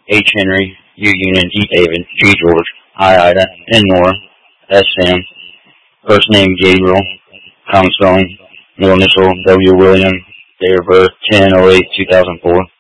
H. Henry, U. Union, D. David, G. George, I. Ida, N. Nora, S. Sam. First name Gabriel, common spelling, middle initial W. William, date of birth 10/08/2004.